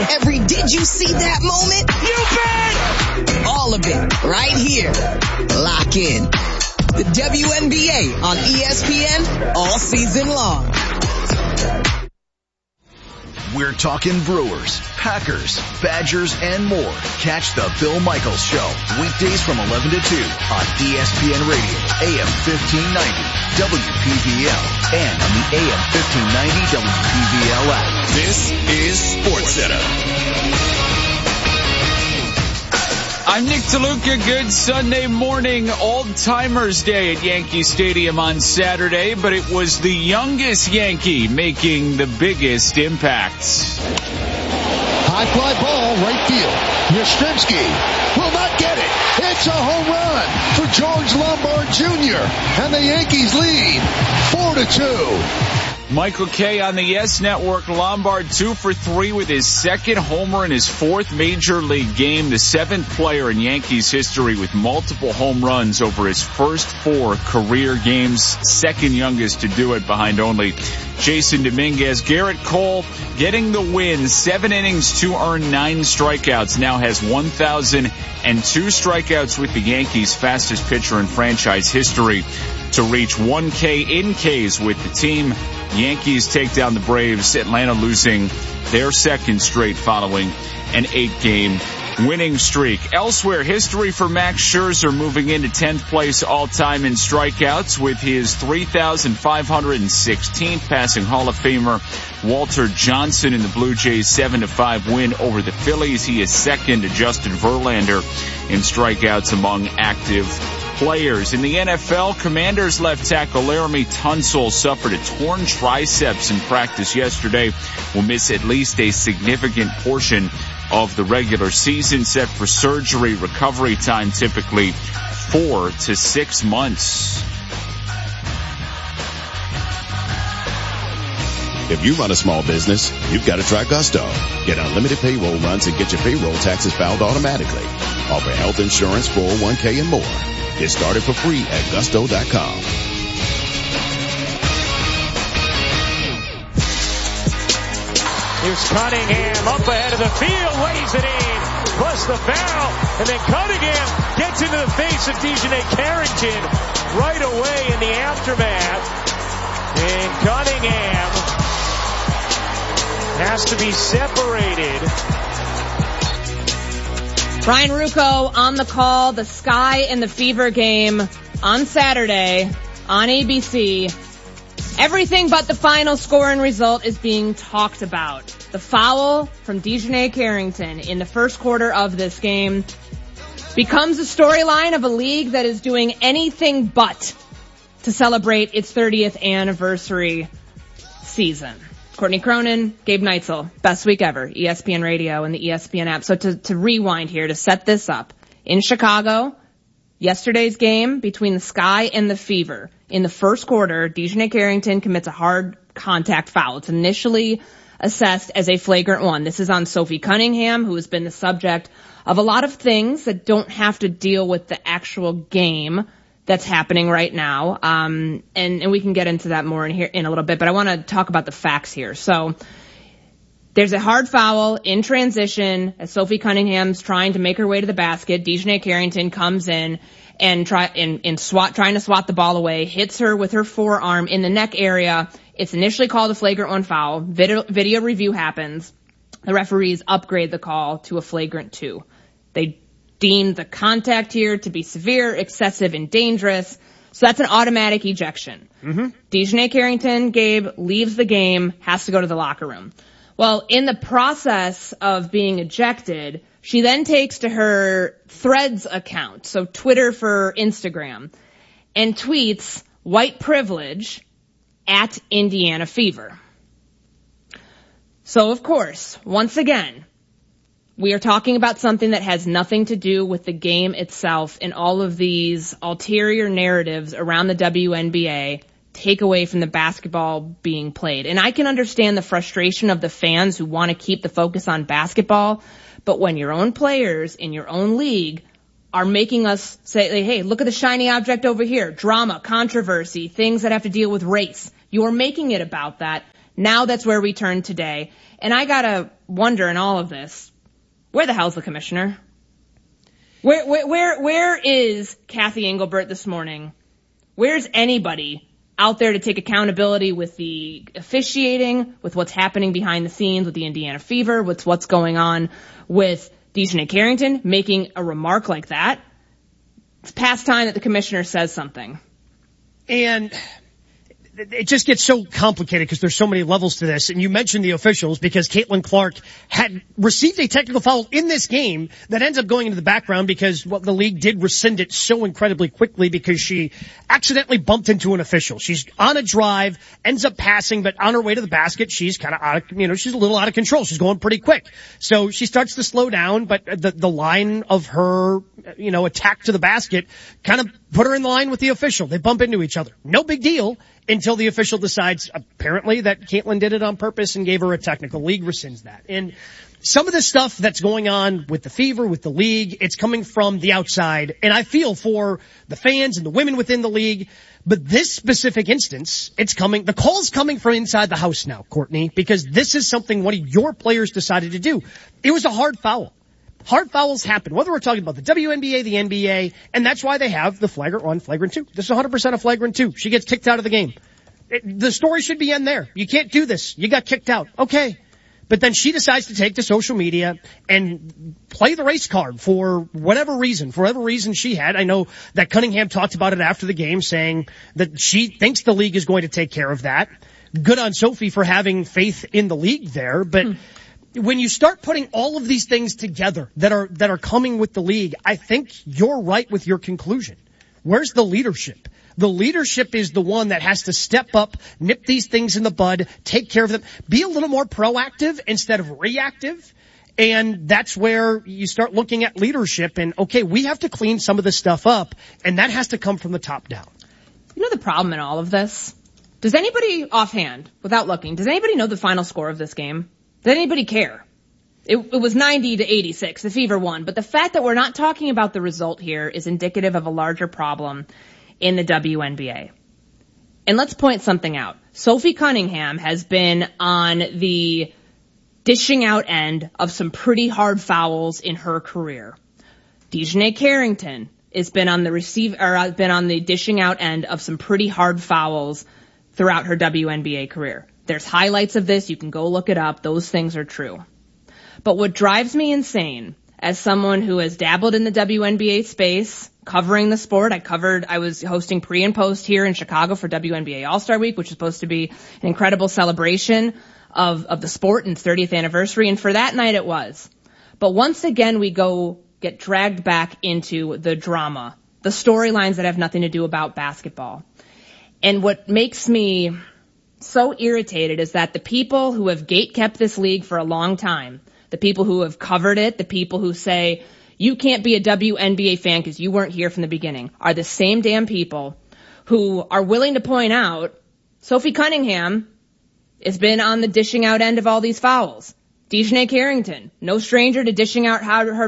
Every did you see that moment? You bet! All of it right here. Lock in. The WNBA on ESPN all season long. We're talking Brewers, Packers, Badgers, and more. Catch the Bill Michaels Show weekdays from 11 to 2 on ESPN Radio, AM 1590, WPVL, and on the AM 1590 WPVL app. This is SportsCenter. I'm Nick DeLuca. Good Sunday morning. Old Timers Day at Yankee Stadium on Saturday, but it was the youngest Yankee making the biggest impacts. High fly ball, right field. Yastrzemski will not get it. It's a home run for George Lombard Jr. And the Yankees lead 4-2. Michael Kay on the Yes Network. Lombard 2 for 3 with his second homer in his fourth major league game. The seventh player in Yankees history with multiple home runs over his first 4 career games. Second youngest to do it behind only Jason Dominguez. Garrett Cole getting the win. 7 innings, 2 earned, 9 strikeouts. Now has 1,002 strikeouts with the Yankees. Fastest pitcher in franchise history to reach 1K in Ks with the team. Yankees take down the Braves. Atlanta losing their second straight following an 8-game winning streak. Elsewhere, history for Max Scherzer moving into 10th place all-time in strikeouts with his 3,516th, passing Hall of Famer Walter Johnson in the Blue Jays' 7-5 win over the Phillies. He is second to Justin Verlander in strikeouts among active players. In the NFL, Commanders left tackle Laramie Tunsil suffered a torn triceps in practice yesterday. Will miss at least a significant portion of the regular season, set for surgery. Recovery time typically 4 to 6 months. If you run a small business, you've got to try Gusto. Get unlimited payroll runs and get your payroll taxes filed automatically. Offer health insurance, 401k, and more. Get started for free at gusto.com. Here's Cunningham up ahead of the field, lays it in, plus the foul, and then Cunningham gets into the face of Dejanay Carrington right away in the aftermath. And Cunningham has to be separated. Brian Rucco on the call, the Sky and the Fever game on Saturday on ABC. Everything but the final score and result is being talked about. The foul from Dejanay Carrington in the first quarter of this game becomes a storyline of a league that is doing anything but to celebrate its 30th anniversary season. Courtney Cronin, Gabe Neitzel, best week ever, ESPN Radio and the ESPN app. So to rewind here, to set this up, in Chicago, yesterday's game between the Sky and the Fever. In the first quarter, Dejanay Carrington commits a hard contact foul. It's initially assessed as a flagrant one. This is on Sophie Cunningham, who has been the subject of a lot of things that don't have to deal with the actual game that's happening right now. And we can get into that more in a little bit, but I want to talk about the facts here. So there's a hard foul in transition as Sophie Cunningham's trying to make her way to the basket. Dejanay Carrington comes in and trying to swat the ball away, hits her with her forearm in the neck area. It's initially called a flagrant one foul. Video review happens. The referees upgrade the call to a flagrant 2. They deemed the contact here to be severe, excessive, and dangerous. So that's an automatic ejection. Dejanay Carrington, Gabe, leaves the game, has to go to the locker room. Well, in the process of being ejected, she then takes to her Threads account, so Twitter for Instagram, and tweets white privilege at Indiana Fever. So, of course, once again, we are talking about something that has nothing to do with the game itself, and all of these ulterior narratives around the WNBA take away from the basketball being played. And I can understand the frustration of the fans who want to keep the focus on basketball, but when your own players in your own league are making us say, hey, look at the shiny object over here, drama, controversy, things that have to deal with race, you're making it about that. Now that's where we turn today. And I gotta wonder in all of this, where the hell's the commissioner? Where is Kathy Engelbert this morning? Where's anybody out there to take accountability with the officiating, with what's happening behind the scenes with the Indiana Fever, with what's going on with DiJonai Carrington making a remark like that? It's past time that the commissioner says something. And it just gets so complicated because there's so many levels to this. And you mentioned the officials because Caitlin Clark had received a technical foul in this game that ends up going into the background because the league did rescind it so incredibly quickly because she accidentally bumped into an official. She's on a drive, ends up passing, but on her way to the basket, she's kind of out of, she's a little out of control. She's going pretty quick. So she starts to slow down, but the line of her, attack to the basket kind of put her in the line with the official. They bump into each other. No big deal. Until the official decides, apparently, that Caitlin did it on purpose and gave her a technical. League rescinds that. And some of the stuff that's going on with the Fever, with the league, it's coming from the outside. And I feel for the fans and the women within the league. But this specific instance, the call's coming from inside the house now, Courtney, because this is something one of your players decided to do. It was a hard foul. Hard fouls happen, whether we're talking about the WNBA, the NBA, and that's why they have the flagrant 1, flagrant 2. This is 100% a flagrant 2. She gets kicked out of the game. The story should be in there. You can't do this. You got kicked out. Okay. But then she decides to take to social media and play the race card for whatever reason she had. I know that Cunningham talked about it after the game, saying that she thinks the league is going to take care of that. Good on Sophie for having faith in the league there, but when you start putting all of these things together that are coming with the league, I think you're right with your conclusion. Where's the leadership? The leadership is the one that has to step up, nip these things in the bud, take care of them, be a little more proactive instead of reactive. And that's where you start looking at leadership and, okay, we have to clean some of this stuff up, and that has to come from the top down. You know the problem in all of this? Does anybody offhand, without looking, does anybody know the final score of this game? Does anybody care? It was 90-86. The Fever won. But the fact that we're not talking about the result here is indicative of a larger problem in the WNBA. And let's point something out. Sophie Cunningham has been on the dishing out end of some pretty hard fouls in her career. DiJonai Carrington has been on the dishing out end of some pretty hard fouls throughout her WNBA career. There's highlights of this. You can go look it up. Those things are true. But what drives me insane, as someone who has dabbled in the WNBA space, covering the sport, I was hosting pre and post here in Chicago for WNBA All-Star Week, which is supposed to be an incredible celebration of the sport and its 30th anniversary. And for that night it was. But once again, we get dragged back into the drama, the storylines that have nothing to do about basketball. And what makes me so irritated is that the people who have gatekept this league for a long time, the people who have covered it, the people who say you can't be a WNBA fan because you weren't here from the beginning, are the same damn people who are willing to point out Sophie Cunningham has been on the dishing out end of all these fouls. DiJonai Carrington, no stranger to dishing out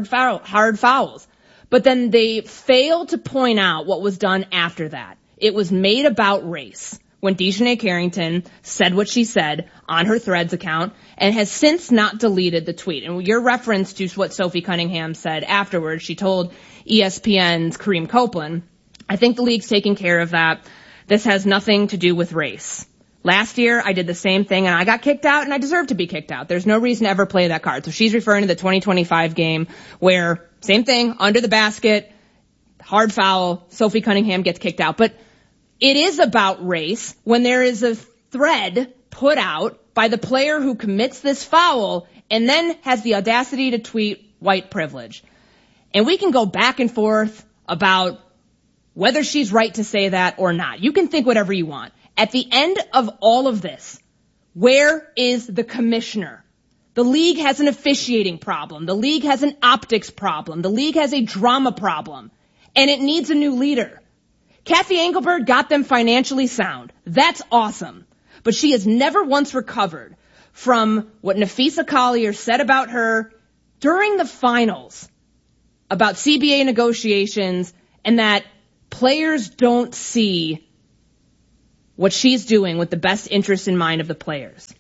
hard fouls. But then they fail to point out what was done after that. It was made about race when DiJonai Carrington said what she said on her Threads account and has since not deleted the tweet. And your reference to what Sophie Cunningham said afterwards, she told ESPN's Kareem Copeland, I think the league's taking care of that. This has nothing to do with race. Last year, I did the same thing, and I got kicked out, and I deserve to be kicked out. There's no reason to ever play that card. So she's referring to the 2025 game where, same thing, under the basket, hard foul, Sophie Cunningham gets kicked out. But it is about race when there is a thread put out by the player who commits this foul and then has the audacity to tweet white privilege. And we can go back and forth about whether she's right to say that or not. You can think whatever you want. At the end of all of this, where is the commissioner? The league has an officiating problem. The league has an optics problem. The league has a drama problem. And it needs a new leader. Kathy Engelbert got them financially sound. That's awesome. But she has never once recovered from what Nafisa Collier said about her during the finals about CBA negotiations and that players don't see what she's doing with the best interest in mind of the players.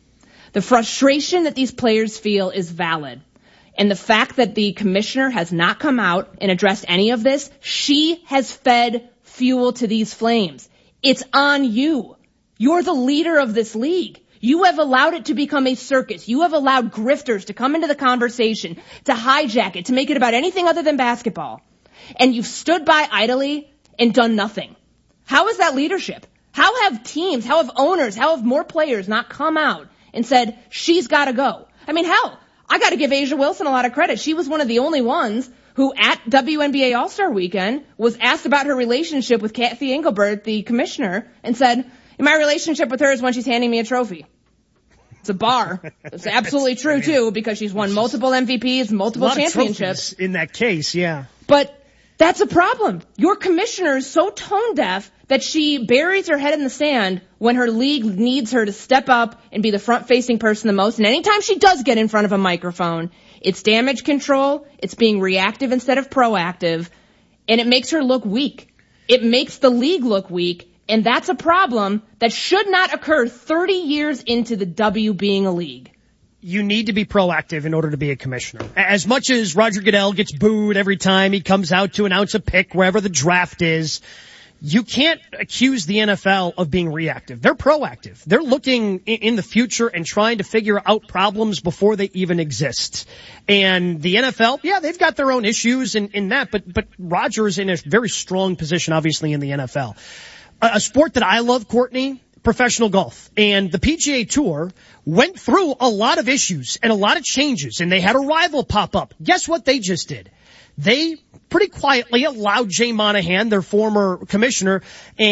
The frustration that these players feel is valid. And the fact that the commissioner has not come out and addressed any of this, she has fed fuel to these flames. It's on you. You're the leader of this league. You have allowed it to become a circus. You have allowed grifters to come into the conversation, to hijack it, to make it about anything other than basketball. And you've stood by idly and done nothing. How is that leadership? How have teams, how have owners, how have more players not come out and said, she's got to go? I mean, hell, I got to give A'ja Wilson a lot of credit. She was one of the only ones who at WNBA All-Star Weekend was asked about her relationship with Kathy Engelbert, the commissioner, and said, my relationship with her is when she's handing me a trophy. It's a bar. It's absolutely true, too, because she's won multiple MVPs, multiple championships. In that case, yeah. But that's a problem. Your commissioner is so tone deaf that she buries her head in the sand when her league needs her to step up and be the front-facing person the most. And anytime she does get in front of a microphone, it's damage control, it's being reactive instead of proactive, and it makes her look weak. It makes the league look weak. And that's a problem that should not occur 30 years into the W being a league. You need to be proactive in order to be a commissioner. As much as Roger Goodell gets booed every time he comes out to announce a pick wherever the draft is, you can't accuse the NFL of being reactive. They're proactive. They're looking in the future and trying to figure out problems before they even exist. And the NFL, yeah, they've got their own issues in that, but Roger is in a very strong position, obviously, in the NFL. A sport that I love, Courtney, professional golf. And the PGA Tour went through a lot of issues and a lot of changes, and they had a rival pop up. Guess what they just did? They pretty quietly allowed Jay Monahan, their former commissioner,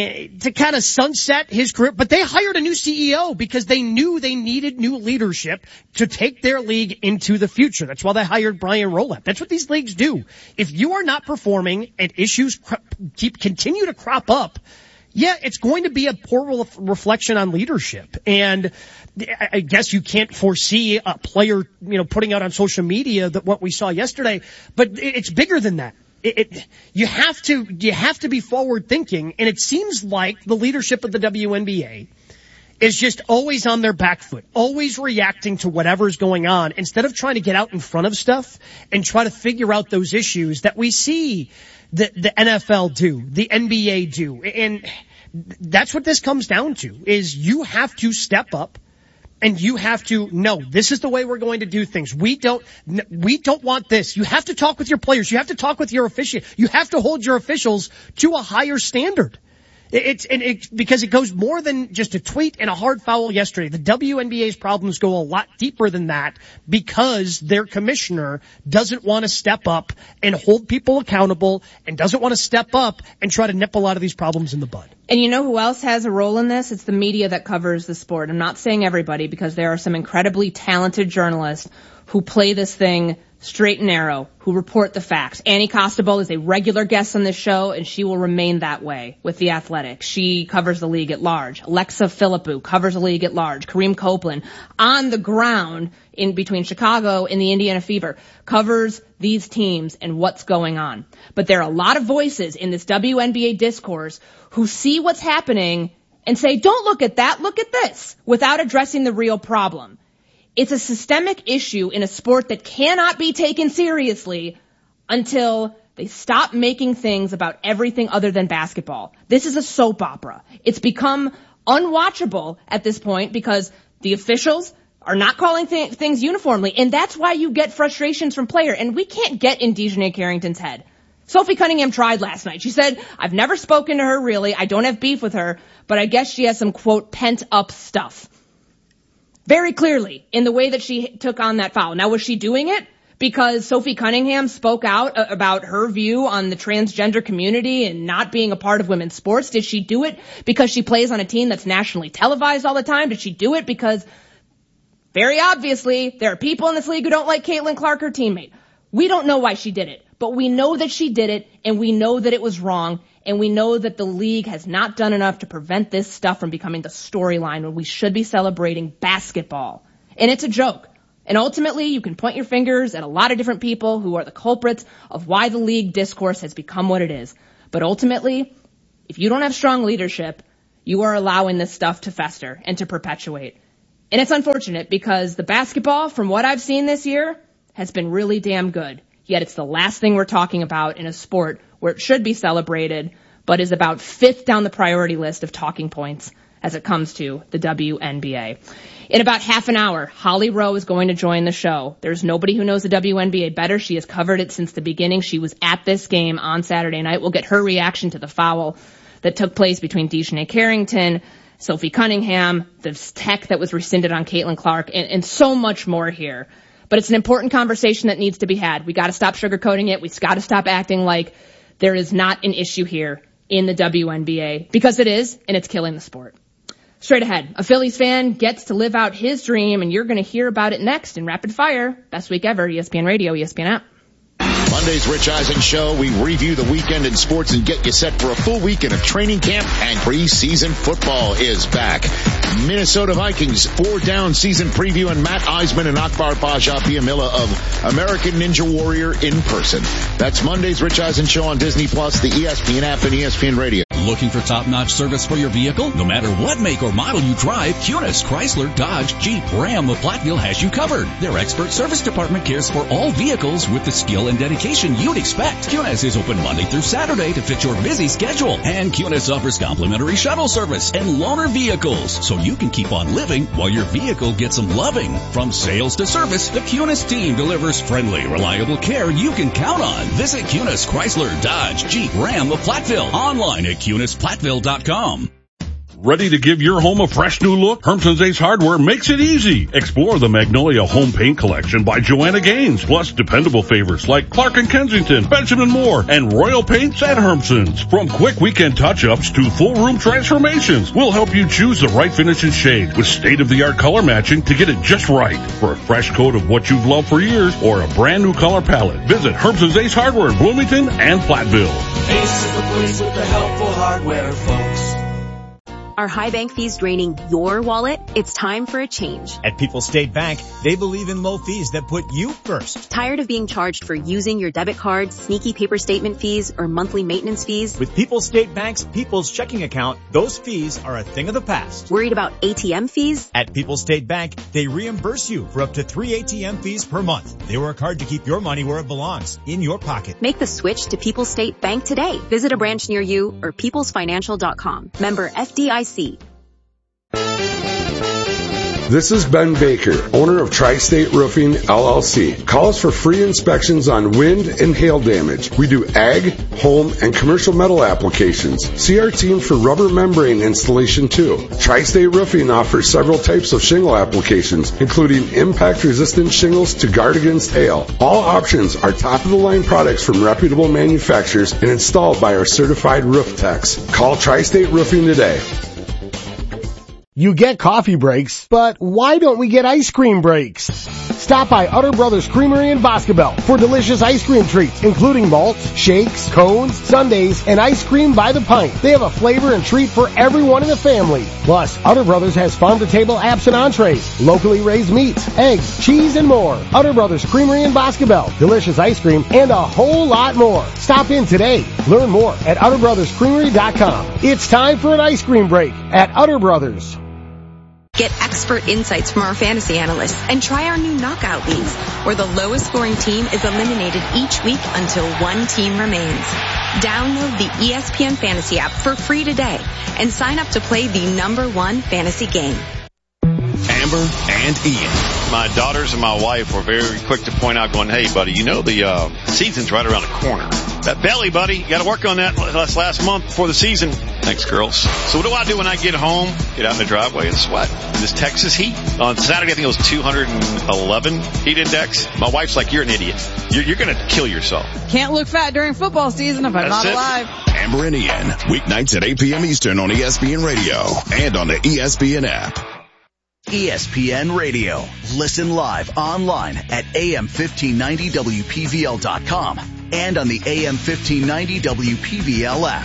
to kind of sunset his career. But they hired a new CEO because they knew they needed new leadership to take their league into the future. That's why they hired Brian Rolapp. That's what these leagues do. If you are not performing and issues continue to crop up, yeah, it's going to be a poor reflection on leadership. And I guess you can't foresee a player, putting out on social media that what we saw yesterday, but it's bigger than that. You have to be forward thinking, and it seems like the leadership of the WNBA is just always on their back foot, always reacting to whatever's going on instead of trying to get out in front of stuff and try to figure out those issues that we see the NFL do, the NBA do. And that's what this comes down to, is you have to step up and you have to know this is the way we're going to do things. We don't want this. You have to talk with your players. You have to talk with your officials. You have to hold your officials to a higher standard. Because it goes more than just a tweet and a hard foul yesterday. The WNBA's problems go a lot deeper than that because their commissioner doesn't want to step up and hold people accountable and doesn't want to step up and try to nip a lot of these problems in the bud. And you know who else has a role in this? It's the media that covers the sport. I'm not saying everybody, because there are some incredibly talented journalists who play this thing straight and narrow, who report the facts. Annie Costabile is a regular guest on this show, and she will remain that way with The Athletic. She covers the league at large. Alexa Philippou covers the league at large. Kareem Copeland, on the ground in between Chicago and the Indiana Fever, covers these teams and what's going on. But there are a lot of voices in this WNBA discourse who see what's happening and say, don't look at that, look at this, without addressing the real problem. It's a systemic issue in a sport that cannot be taken seriously until they stop making things about everything other than basketball. This is a soap opera. It's become unwatchable at this point because the officials are not calling things uniformly, and that's why you get frustrations from players. And we can't get in DiJonai Carrington's head. Sophie Cunningham tried last night. She said, I've never spoken to her really. I don't have beef with her, but I guess she has some, quote, pent-up stuff. Very clearly, in the way that she took on that foul. Now, was she doing it because Sophie Cunningham spoke out about her view on the transgender community and not being a part of women's sports? Did she do it because she plays on a team that's nationally televised all the time? Did she do it because, very obviously, there are people in this league who don't like Caitlin Clark, her teammate? We don't know why she did it, but we know that she did it, and we know that it was wrong, and we know that the league has not done enough to prevent this stuff from becoming the storyline when we should be celebrating basketball. And it's a joke. And ultimately, you can point your fingers at a lot of different people who are the culprits of why the league discourse has become what it is. But ultimately, if you don't have strong leadership, you are allowing this stuff to fester and to perpetuate. And it's unfortunate because the basketball, from what I've seen this year, has been really damn good. Yet it's the last thing we're talking about in a sport where it should be celebrated, but is about 5th down the priority list of talking points as it comes to the WNBA. In about half an hour, Holly Rowe is going to join the show. There's nobody who knows the WNBA better. She has covered it since the beginning. She was at this game on Saturday night. We'll get her reaction to the foul that took place between DiJonai Carrington, Sophie Cunningham, the tech that was rescinded on Caitlin Clark, and so much more here. But it's an important conversation that needs to be had. We got to stop sugarcoating it. We got to stop acting like there is not an issue here in the WNBA, because it is, and it's killing the sport. Straight ahead, a Phillies fan gets to live out his dream, and you're going to hear about it next in Rapid Fire. Best week ever, ESPN Radio, ESPN app. Monday's Rich Eisen Show. We review the weekend in sports and get you set for a full weekend of training camp, and preseason football is back. Minnesota Vikings 4-down season preview, and Matt Eisman and Akbar Baja Piamilla of American Ninja Warrior in person. That's Monday's Rich Eisen Show on Disney Plus, the ESPN app, and ESPN Radio. Looking for top-notch service for your vehicle? No matter what make or model you drive, Cunis, Chrysler, Dodge, Jeep, Ram, of Platteville has you covered. Their expert service department cares for all vehicles with the skill and dedication you'd expect. Cunis is open Monday through Saturday to fit your busy schedule. And Cunis offers complimentary shuttle service and loaner vehicles, so you can keep on living while your vehicle gets some loving. From sales to service, the Cunis team delivers friendly, reliable care you can count on. Visit Cunis, Chrysler, Dodge, Jeep, Ram of Platteville. Online at CunisPlatteville.com. Ready to give your home a fresh new look? Hermson's Ace Hardware makes it easy. Explore the Magnolia Home Paint Collection by Joanna Gaines, plus dependable favorites like Clark & Kensington, Benjamin Moore, and Royal Paints at Hermson's. From quick weekend touch-ups to full room transformations, we'll help you choose the right finish and shade with state-of-the-art color matching to get it just right. For a fresh coat of what you've loved for years or a brand new color palette, visit Hermson's Ace Hardware in Bloomington and Platteville. Ace is the place with the helpful hardware, folks. Are high bank fees draining your wallet? It's time for a change. At People's State Bank, they believe in low fees that put you first. Tired of being charged for using your debit card, sneaky paper statement fees, or monthly maintenance fees? With People's State Bank's People's Checking Account, those fees are a thing of the past. Worried about ATM fees? At People's State Bank, they reimburse you for up to 3 ATM fees per month. They work hard to keep your money where it belongs, in your pocket. Make the switch to People's State Bank today. Visit a branch near you or peoplesfinancial.com. Member FDIC. This is Ben Baker, owner of Tri-State Roofing, LLC. Call us for free inspections on wind and hail damage. We do ag, home, and commercial metal applications. See our team for rubber membrane installation too. Tri-State Roofing offers several types of shingle applications, including impact-resistant shingles to guard against hail. All options are top-of-the-line products from reputable manufacturers and installed by our certified roof techs. Call Tri-State Roofing today. You get coffee breaks, but why don't we get ice cream breaks? Stop by Utter Brothers Creamery in Boscobel for delicious ice cream treats, including malts, shakes, cones, sundaes, and ice cream by the pint. They have a flavor and treat for everyone in the family. Plus, Utter Brothers has farm-to-table apps and entrees, locally raised meats, eggs, cheese, and more. Utter Brothers Creamery in Boscobel. Delicious ice cream and a whole lot more. Stop in today. Learn more at UtterBrothersCreamery.com. It's time for an ice cream break at Utter Brothers. Get expert insights from our fantasy analysts and try our new knockout leagues, where the lowest scoring team is eliminated each week until one team remains. Download the ESPN Fantasy app for free today and sign up to play the #1 fantasy game. Amber and Ian. My daughters and my wife were very quick to point out, going, hey, buddy, you know the season's right around the corner. That belly, buddy, you got to work on that last month before the season. Thanks, girls. So what do I do when I get home? Get out in the driveway and sweat. This Texas heat. On Saturday, I think it was 211 heat index. My wife's like, you're an idiot. You're going to kill yourself. Can't look fat during football season if I'm not alive. Amber and Ian, weeknights at 8 p.m. Eastern on ESPN Radio and on the ESPN app. ESPN Radio. Listen live online at AM1590WPVL.com and on the AM1590 WPVL app.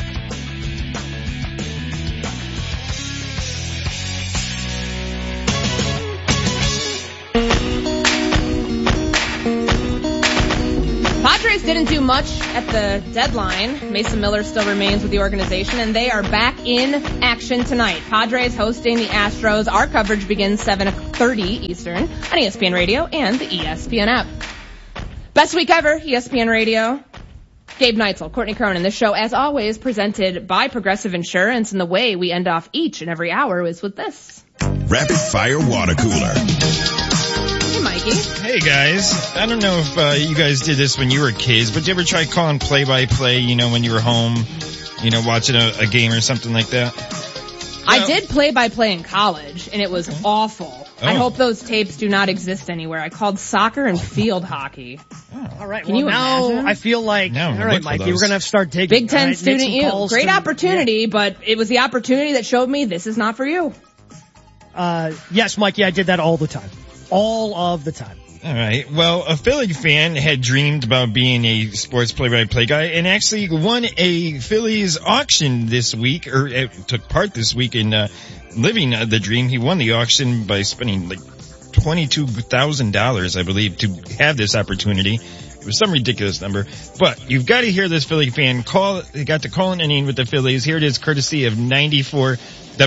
Padres Padres didn't do much at the deadline. Mason Miller still remains with the organization, and they are back in action tonight. Padres hosting the Astros. Our coverage begins 7:30 Eastern on ESPN Radio and the ESPN app. Best week ever, ESPN Radio. Gabe Neitzel, Courtney Cronin. This show, as always, presented by Progressive Insurance, and the way we end off each and every hour is with this. Rapid Fire Water Cooler. Hey, Mikey. Hey, guys. I don't know if you guys did this when you were kids, but did you ever try calling play-by-play, when you were home, watching a game or something like that? I did play-by-play in college, and it was awful. Oh. I hope those tapes do not exist anywhere. I called soccer and field hockey. Oh. All right. Can you imagine? I feel like, all right, Mikey, we're going to have to start digging. Big Ten student you. Great opportunity, but it was the opportunity that showed me this is not for you. Yes, Mikey, I did that all the time. All of the time. All right. Well, a Philly fan had dreamed about being a sports play-by-play guy and actually won a Phillies auction this week, or took part this week in living the dream. He won the auction by spending like $22,000, I believe, to have this opportunity. It was some ridiculous number. But you've got to hear this Philly fan call. They got to call an inning with the Phillies. Here it is, courtesy of 94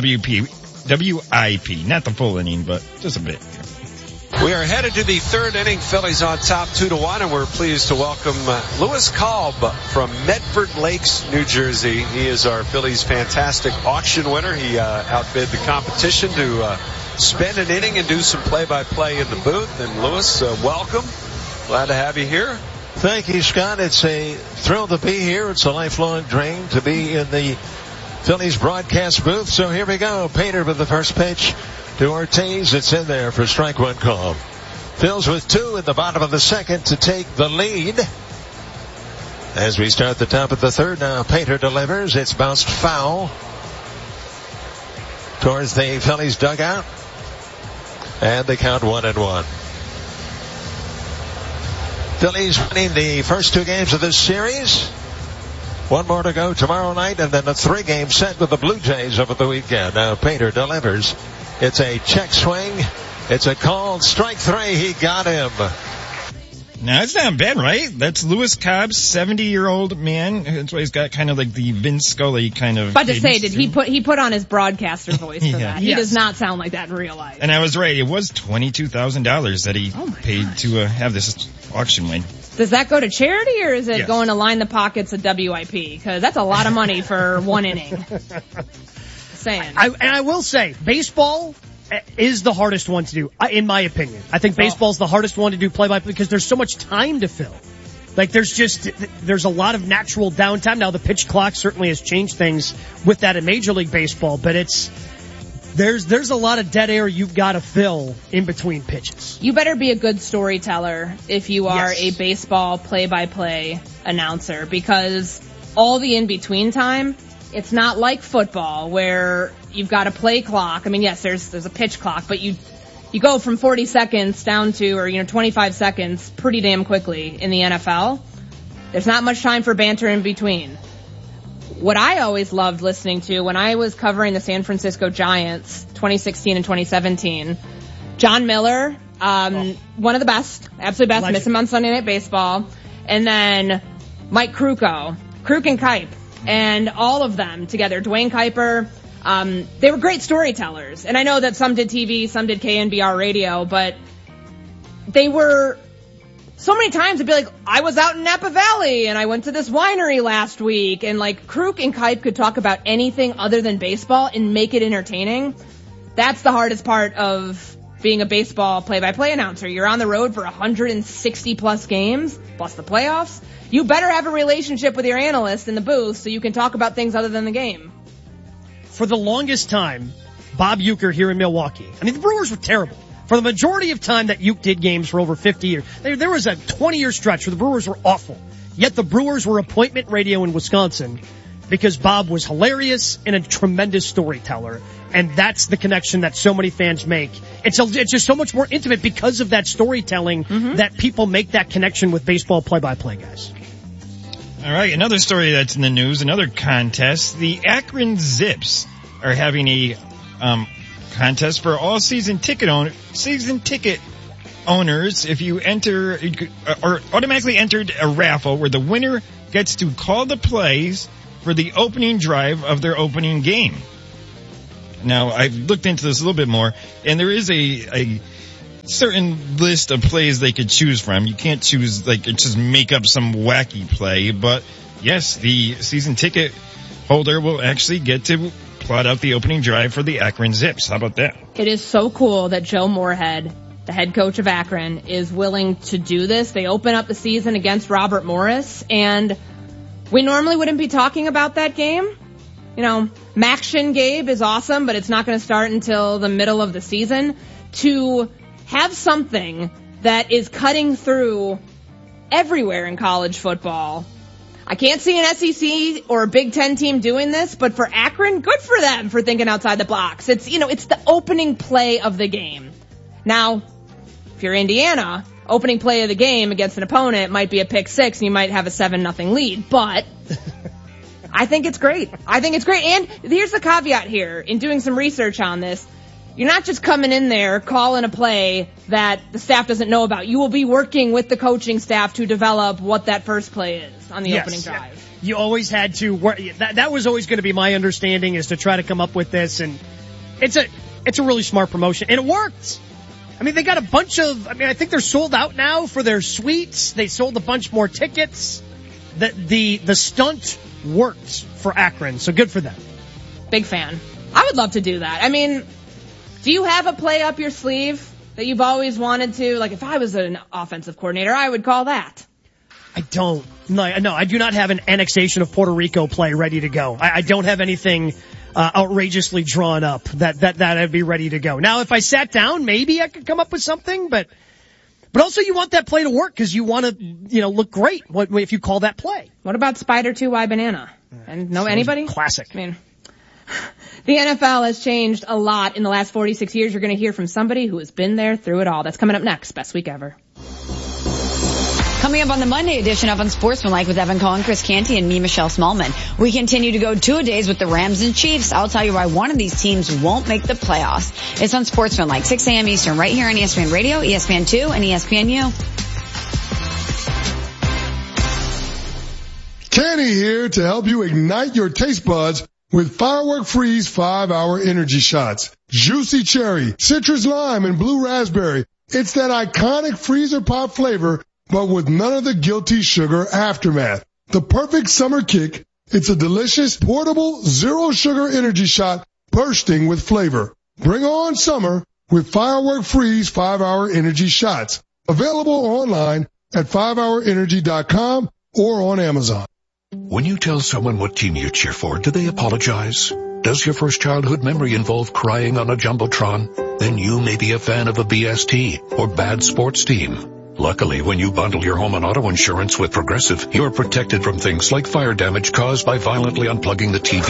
WIP. Not the full inning, but just a bit. We are headed to the third inning. Phillies on top 2-1, and we're pleased to welcome Louis Kalb from Medford Lakes, New Jersey. He is our Phillies fantastic auction winner. He outbid the competition to spend an inning and do some play-by-play in the booth. And Louis, welcome. Glad to have you here. Thank you, Scott. It's a thrill to be here. It's a lifelong dream to be in the Phillies broadcast booth. So here we go. Painter with the first pitch to Ortiz. It's in there for strike one call. Phils with 2 in the bottom of the second to take the lead. As we start the top of the third, now Painter delivers. It's bounced foul towards the Phillies dugout. And they count 1-1. Phillies winning the first 2 games of this series. 1 more to go tomorrow night, and then a 3-game set with the Blue Jays over the weekend. Now Painter delivers. It's a check swing. It's a called strike 3. He got him. Now, it's not bad, right? That's Louis Kalb, 70-year-old man. That's why he's got kind of like the Vince Scully kind of. About to say, did he put on his broadcaster voice for that? He does not sound like that in real life. And I was right. It was $22,000 that he paid to have this auction win. Does that go to charity, or is it going to line the pockets of WIP? Because that's a lot of money for 1 inning. Saying. I will say, baseball is the hardest one to do, in my opinion. I think baseball's the hardest one to do play-by-play because there's so much time to fill. Like, there's a lot of natural downtime. Now, the pitch clock certainly has changed things with that in Major League Baseball, but there's a lot of dead air you've got to fill in between pitches. You better be a good storyteller if you are a baseball play-by-play announcer, because all the in-between time, it's not like football where you've got a play clock. I mean, yes, there's a pitch clock, but you go from 40 seconds down to, 25 seconds pretty damn quickly in the NFL. There's not much time for banter in between. What I always loved listening to when I was covering the San Francisco Giants 2016 and 2017, John Miller, one of the best, absolute best, miss him on Sunday Night Baseball, and then Mike Krukow, Kruk and Kipe. And all of them together, Dwayne Kuiper, they were great storytellers. And I know that some did TV, some did KNBR radio, but they were, so many times it'd be like, I was out in Napa Valley and I went to this winery last week, and like Kruk and Kipe could talk about anything other than baseball and make it entertaining. That's the hardest part of being a baseball play-by-play announcer. You're on the road for 160 plus games, plus the playoffs. You better have a relationship with your analyst in the booth so you can talk about things other than the game. For the longest time, Bob Uecker here in Milwaukee, I mean, the Brewers were terrible. For the majority of time that Ueck did games for over 50 years, there was a 20-year stretch where the Brewers were awful. Yet the Brewers were appointment radio in Wisconsin because Bob was hilarious and a tremendous storyteller. And that's the connection that so many fans make. It's just so much more intimate because of that storytelling that people make that connection with baseball play-by-play guys. All right, another story that's in the news, another contest. The Akron Zips are having a contest for all season ticket owners, if you enter or automatically entered a raffle where the winner gets to call the plays for the opening drive of their opening game. Now, I've looked into this a little bit more, and there is a certain list of plays they could choose from. You can't choose, just make up some wacky play, but yes, the season ticket holder will actually get to plot out the opening drive for the Akron Zips. How about that? It is so cool that Joe Moorhead, the head coach of Akron, is willing to do this. They open up the season against Robert Morris, and we normally wouldn't be talking about that game. You know, Maction Gabe is awesome, but it's not going to start until the middle of the season. To have something that is cutting through everywhere in college football. I can't see an SEC or a Big Ten team doing this, but for Akron, good for them for thinking outside the box. It's the opening play of the game. Now, if you're Indiana, opening play of the game against an opponent might be a pick six and you might have a 7-0 lead, but I think it's great. And here's the caveat here in doing some research on this. You're not just coming in there calling a play that the staff doesn't know about. You will be working with the coaching staff to develop what that first play is on the opening drive. You always had to work. That was always going to be my understanding, is to try to come up with this, and it's a really smart promotion, and it worked. I mean, they got a bunch of. I think they're sold out now for their suites. They sold a bunch more tickets. The stunt worked for Akron, so good for them. Big fan. I would love to do that. I mean, do you have a play up your sleeve that you've always wanted to? Like, if I was an offensive coordinator, I would call that. I don't. No, I do not have an annexation of Puerto Rico play ready to go. I don't have anything outrageously drawn up that I'd be ready to go. Now, if I sat down, maybe I could come up with something, but also you want that play to work because you want to, look great if you call that play. What about Spider 2Y Banana? And know anybody? Classic. I mean, the NFL has changed a lot in the last 46 years. You're going to hear from somebody who has been there through it all. That's coming up next. Best week ever. Coming up on the Monday edition of Unsportsmanlike with Evan Cohen, Chris Canty, and me, Michelle Smallman. We continue to go 2-a-days with the Rams and Chiefs. I'll tell you why one of these teams won't make the playoffs. It's Unsportsmanlike, 6 a.m. Eastern, right here on ESPN Radio, ESPN2, and ESPNU. Canty here to help you ignite your taste buds with Firework Freeze 5-Hour Energy Shots. Juicy cherry, citrus lime, and blue raspberry. It's that iconic freezer pop flavor, but with none of the guilty sugar aftermath. The perfect summer kick. It's a delicious, portable, zero-sugar energy shot bursting with flavor. Bring on summer with Firework Freeze 5-Hour Energy Shots. Available online at 5hourenergy.com or on Amazon. When you tell someone what team you cheer for, do they apologize? Does your first childhood memory involve crying on a Jumbotron? Then you may be a fan of a BST or bad sports team. Luckily, when you bundle your home and auto insurance with Progressive, you're protected from things like fire damage caused by violently unplugging the TV.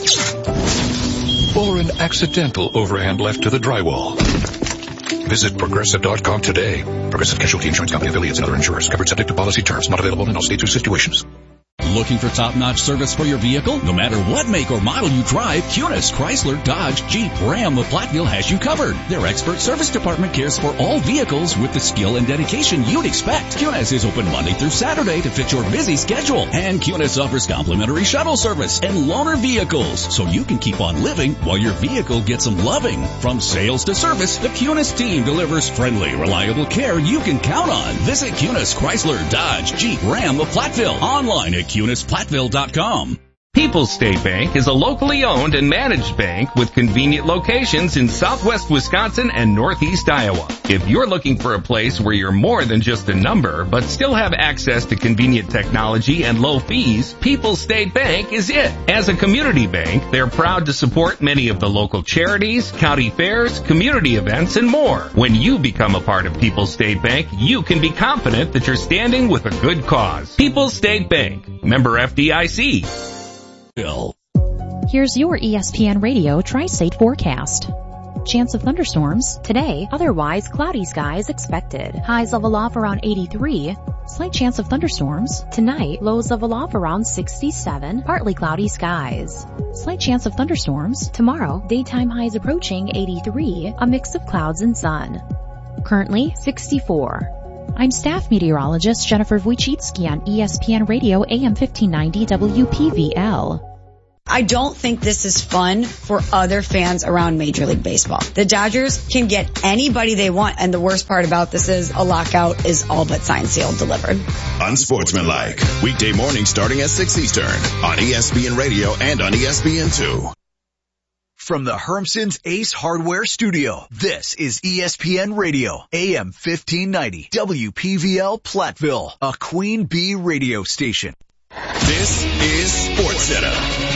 Or an accidental overhand left to the drywall. Visit Progressive.com today. Progressive Casualty Insurance Company, affiliates, and other insurers. Covered subject to policy terms. Not available in all states or situations. Looking for top-notch service for your vehicle? No matter what make or model you drive, Kunis, Chrysler, Dodge, Jeep, Ram, of Platteville has you covered. Their expert service department cares for all vehicles with the skill and dedication you'd expect. Kunis is open Monday through Saturday to fit your busy schedule. And Kunis offers complimentary shuttle service and loaner vehicles, so you can keep on living while your vehicle gets some loving. From sales to service, the Kunis team delivers friendly, reliable care you can count on. Visit Kunis, Chrysler, Dodge, Jeep, Ram of Platteville. Online at KunisPlatteville.com. People's State Bank is a locally owned and managed bank with convenient locations in southwest Wisconsin and northeast Iowa. If you're looking for a place where you're more than just a number, but still have access to convenient technology and low fees, People's State Bank is it. As a community bank, they're proud to support many of the local charities, county fairs, community events, and more. When you become a part of People's State Bank, you can be confident that you're standing with a good cause. People's State Bank, member FDIC. Here's your ESPN Radio Tri-State forecast. Chance of thunderstorms today, otherwise cloudy skies expected. Highs level off around 83. Slight chance of thunderstorms tonight, lows level off around 67. Partly cloudy skies. Slight chance of thunderstorms tomorrow, daytime highs approaching 83. A mix of clouds and sun. currently 64. I'm staff meteorologist Jennifer Wojcicki on ESPN Radio AM 1590 WPVL. I don't think this is fun for other fans around Major League Baseball. The Dodgers can get anybody they want, and the worst part about this is a lockout is all but signed, sealed, delivered. Unsportsmanlike. Weekday morning starting at 6 Eastern on ESPN Radio and on ESPN2. From the Hermson's Ace Hardware Studio, this is ESPN Radio, AM 1590, WPVL Platteville, a Queen Bee radio station. This is SportsCenter.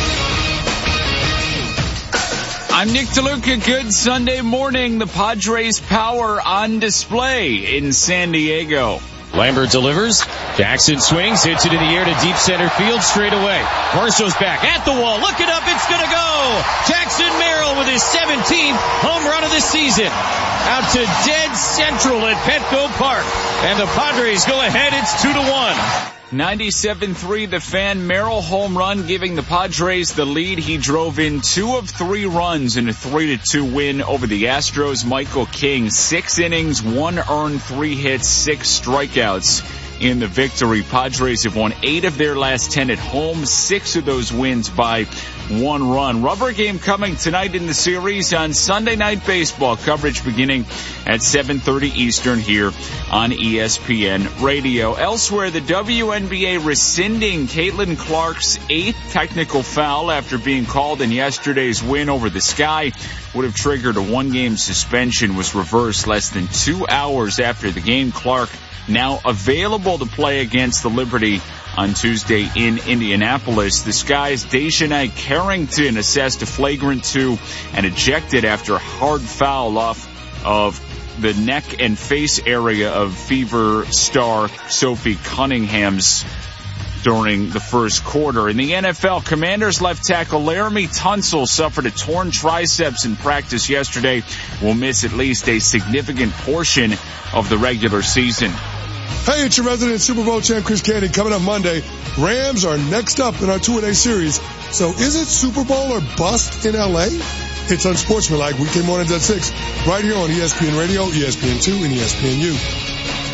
I'm Nick DeLuca. Good Sunday morning. The Padres' power on display in San Diego. Lambert delivers. Jackson swings, hits it in the air to deep center field straight away. Barsto's back at the wall. Looking up, it's going to go. Jackson Merrill with his 17th home run of the season. Out to dead central at Petco Park. And the Padres go ahead. It's 2-1. 97-3, the Fan Merrill home run, giving the Padres the lead. He drove in 2 of 3 runs in a 3-2 win over the Astros. Michael King, 6 innings, 1 earned, 3 hits, 6 strikeouts in the victory. Padres have won 8 of their last 10 at home, 6 of those wins by 1 run. Rubber game coming tonight in the series on Sunday Night Baseball. Coverage beginning at 7:30 Eastern here on ESPN Radio. Elsewhere, the WNBA rescinding Caitlin Clark's 8th technical foul after being called in yesterday's win over the Sky. Would have triggered a 1-game suspension, was reversed less than 2 hours after the game. Clark now available to play against the Liberty on Tuesday in Indianapolis. The Sky's Daishanai Carrington assessed a flagrant 2 and ejected after a hard foul off of the neck and face area of Fever star Sophie Cunningham's during the first quarter. In the NFL, Commanders left tackle Laramie Tunsil suffered a torn triceps in practice yesterday. Will miss at least a significant portion of the regular season. Hey, it's your resident Super Bowl champ Chris Canty. Coming up Monday, Rams are next up in our 2-a-day series. So is it Super Bowl or bust in LA? It's Unsportsmanlike, weekday mornings at 6, right here on ESPN Radio, ESPN2, and ESPNU.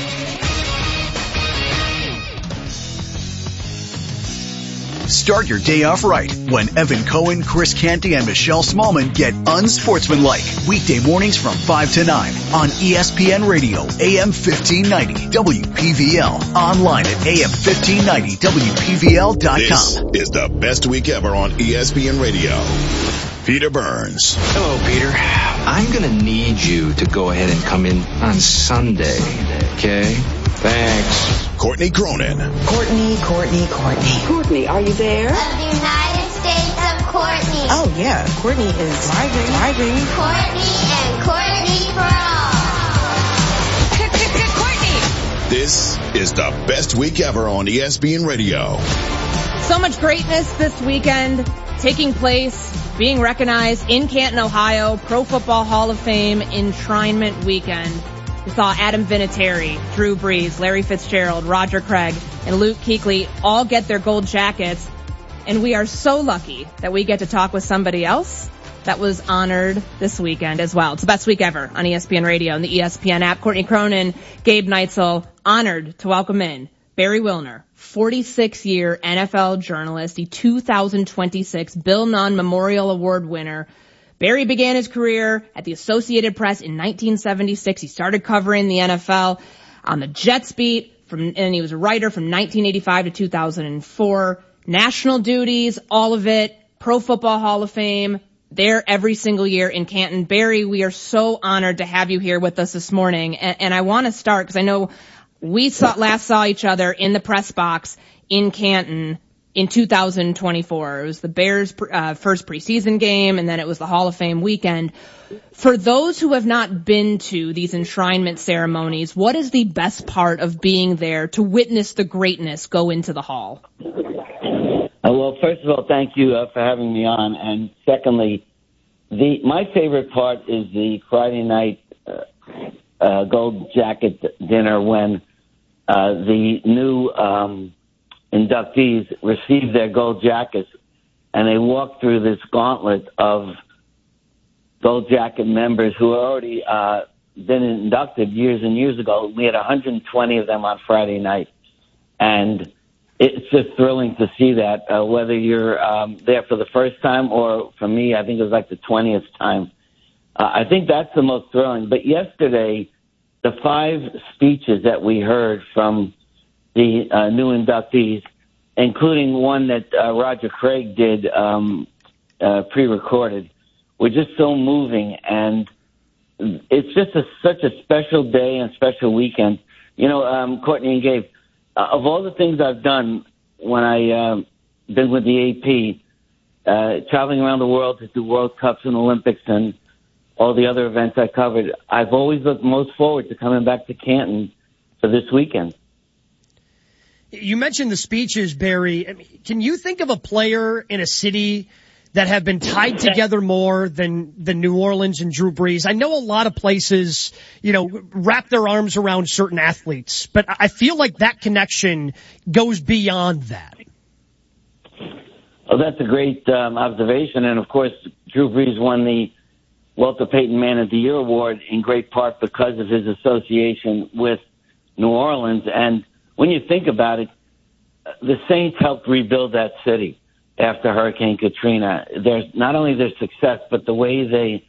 Start your day off right when Evan Cohen, Chris Canty, and Michelle Smallman get unsportsmanlike. Weekday mornings from 5 to 9 on ESPN Radio, AM 1590, WPVL. Online at AM1590WPVL.com. This is the best week ever on ESPN Radio. Peter Burns. Hello, Peter. I'm going to need you to go ahead and come in on Sunday, okay? Thanks. Courtney Cronin. Courtney, are you there? Of the United States of Courtney. Oh, yeah. Courtney is driving. Courtney and Courtney for all. Courtney. This is the best week ever on ESPN Radio. So much greatness this weekend taking place, being recognized in Canton, Ohio, Pro Football Hall of Fame enshrinement weekend. We saw Adam Vinatieri, Drew Brees, Larry Fitzgerald, Roger Craig, and Luke Kuechly all get their gold jackets. And we are so lucky that we get to talk with somebody else that was honored this weekend as well. It's the best week ever on ESPN Radio and the ESPN app. Courtney Cronin, Gabe Neitzel, honored to welcome in Barry Wilner, 46-year NFL journalist, the 2026 Bill Nunn Memorial Award winner. Barry began his career at the Associated Press in 1976. He started covering the NFL on the Jets beat, and he was a writer from 1985 to 2004. National duties, all of it, Pro Football Hall of Fame, there every single year in Canton. Barry, we are so honored to have you here with us this morning. And I want to start because I know we last saw each other in the press box in Canton in 2024. It was the Bears' first preseason game, and then it was the Hall of Fame weekend. For those who have not been to these enshrinement ceremonies, what is the best part of being there to witness the greatness go into the Hall? Well, first of all, thank you for having me on. And secondly, my favorite part is the Friday night gold jacket dinner when the new inductees receive their gold jackets, and they walk through this gauntlet of gold jacket members who are already been inducted years and years ago. We had 120 of them on Friday night. And it's just thrilling to see that, whether you're there for the first time or, for me, I think it was like the 20th time. I think that's the most thrilling. But yesterday, the 5 speeches that we heard from the new inductees, including one that Roger Craig did pre-recorded, were just so moving. And it's just such a special day and special weekend. You know, Courtney and Gabe, of all the things I've done when I been with the AP, traveling around the world to do World Cups and Olympics and all the other events I covered, I've always looked most forward to coming back to Canton for this weekend. You mentioned the speeches, Barry. I mean, can you think of a player in a city that have been tied together more than New Orleans and Drew Brees? I know a lot of places, you know, wrap their arms around certain athletes, but I feel like that connection goes beyond that. Oh, that's a great observation. And, of course, Drew Brees won the Walter Payton Man of the Year award in great part because of his association with New Orleans. And when you think about it, the Saints helped rebuild that city after Hurricane Katrina. There's not only their success, but the way they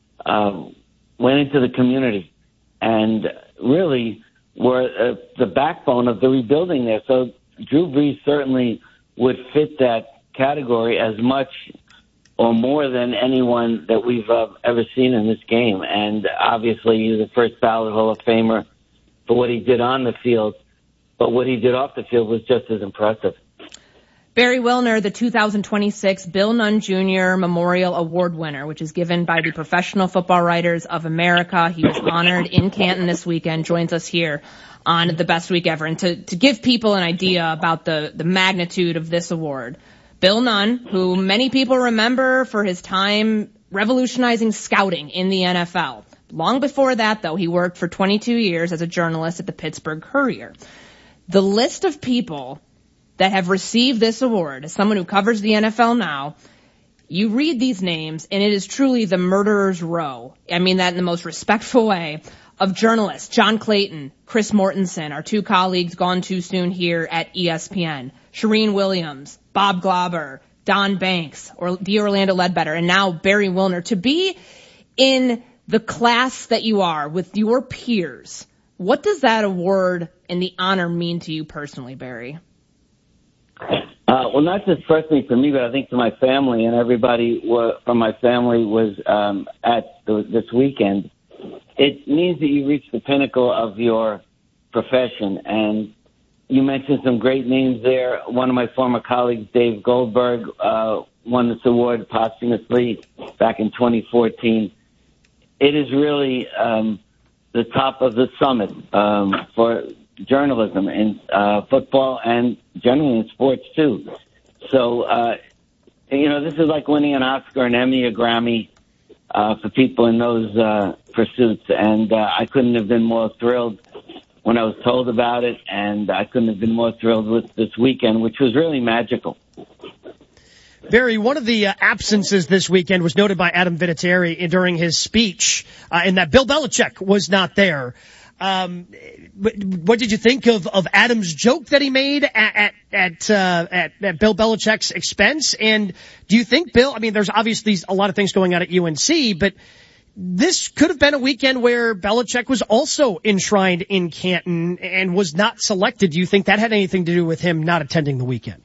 went into the community and really were the backbone of the rebuilding there. So Drew Brees certainly would fit that category as much or more than anyone that we've ever seen in this game. And obviously he's the first ballot Hall of Famer for what he did on the field, but what he did off the field was just as impressive. Barry Wilner, the 2026 Bill Nunn Jr. Memorial Award winner, which is given by the Professional Football Writers of America. He was honored in Canton this weekend, joins us here on The Best Week Ever. And to give people an idea about the magnitude of this award, Bill Nunn, who many people remember for his time revolutionizing scouting in the NFL. Long before that, though, he worked for 22 years as a journalist at the Pittsburgh Courier. The list of people that have received this award, as someone who covers the NFL now, you read these names, and it is truly the murderer's row. I mean that in the most respectful way, of journalists. John Clayton, Chris Mortensen, our 2 colleagues gone too soon here at ESPN. Shereen Williams, Bob Glauber, Don Banks, or the Orlando Ledbetter, and now Barry Wilner. To be in the class that you are with your peers, what does that award and the honor mean to you personally, Barry? Well, not just personally for me, but I think to my family, and everybody from my family was this weekend. It means that you reach the pinnacle of your profession, and you mentioned some great names there. One of my former colleagues, Dave Goldberg, won this award posthumously back in 2014. It is really the top of the summit for journalism in football and generally in sports too. So, this is like winning an Oscar, an Emmy, a Grammy for people in those pursuits. And I couldn't have been more thrilled when I was told about it, and I couldn't have been more thrilled with this weekend, which was really magical. Barry, one of the absences this weekend was noted by Adam Vinatieri during his speech, in that Bill Belichick was not there. What did you think of Adam's joke that he made at Bill Belichick's expense? And do you think Bill, I mean, there's obviously a lot of things going on at UNC, but this could have been a weekend where Belichick was also enshrined in Canton and was not selected. Do you think that had anything to do with him not attending the weekend?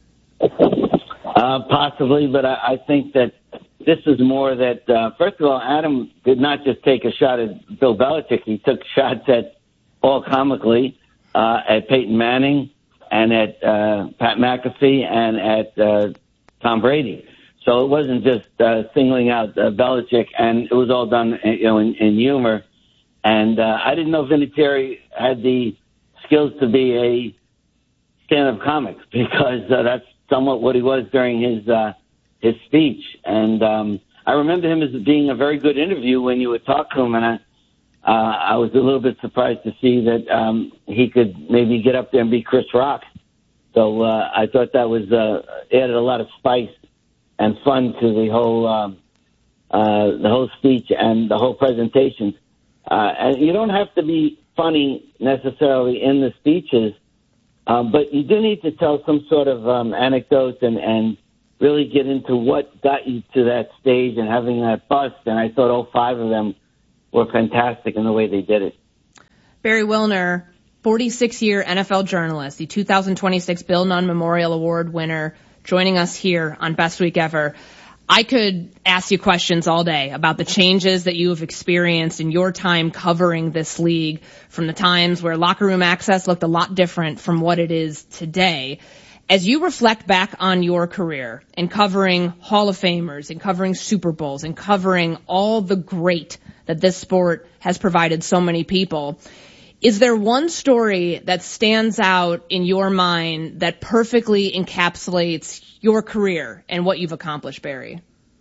Possibly, but I think that this is more that, first of all, Adam did not just take a shot at Bill Belichick. He took shots at, all comically, at Peyton Manning and at Pat McAfee and at Tom Brady. So it wasn't just singling out Belichick, and it was all done, in humor. And I didn't know Vinatieri had the skills to be a stand-up comic, because that's somewhat what he was during his speech. And I remember him as being a very good interview when you would talk to him, and I was a little bit surprised to see that he could maybe get up there and be Chris Rock. So I thought that was added a lot of spice and fun to the whole speech and the whole presentation. And you don't have to be funny necessarily in the speeches, but you do need to tell some sort of anecdote and really get into what got you to that stage and having that bust. And I thought all 5 of them were fantastic in the way they did it. Barry Wilner, 46-year NFL journalist, the 2026 Bill Nunn Memorial Award winner, joining us here on Best Week Ever. I could ask you questions all day about the changes that you have experienced in your time covering this league, from the times where locker room access looked a lot different from what it is today. As you reflect back on your career in covering Hall of Famers and covering Super Bowls and covering all the great that this sport has provided so many people, is there one story that stands out in your mind that perfectly encapsulates your career and what you've accomplished, Barry?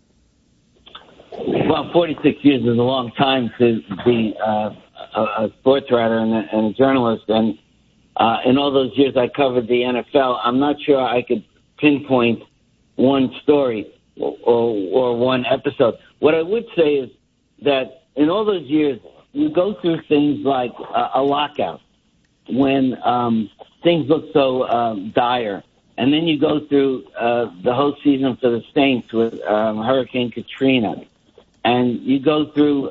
Well, 46 years is a long time to be a sports writer and a journalist. And in all those years I covered the NFL, I'm not sure I could pinpoint one story or one episode. What I would say is that in all those years, you go through things like a lockout when things look so dire. And then you go through the whole season for the Saints with Hurricane Katrina. And you go through